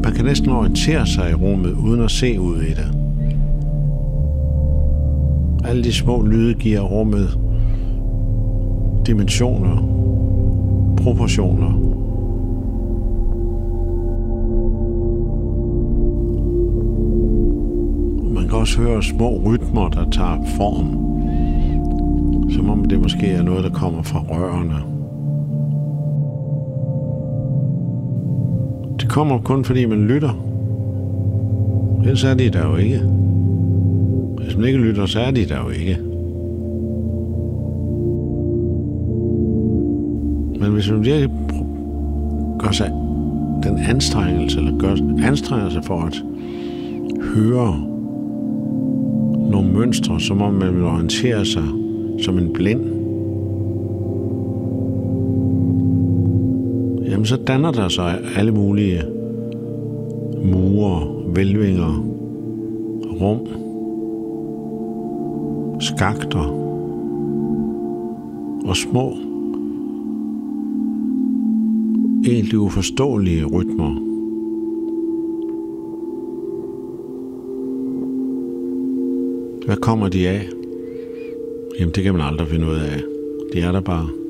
Man kan næsten orientere sig i rummet uden at se ud i det. Alle de små lyde giver rummet dimensioner, proportioner. Man kan også høre små rytmer, der tager form, som om det måske er noget, der kommer fra rørene. Det kommer kun fordi man lytter. Ellers er de der jo ikke. Hvis man ikke lytter, så er de der jo ikke. Men hvis man virkelig gør sig den anstrengelse, eller anstrenger sig for at høre nogle mønstre, som om man vil orientere sig som en blind, jamen så danner der sig alle mulige mure, hvælvinger, rum, skakter og små, egentlig uforståelige rytmer. Hvad kommer de af? Jamen det kan man aldrig finde ud af. De er der bare.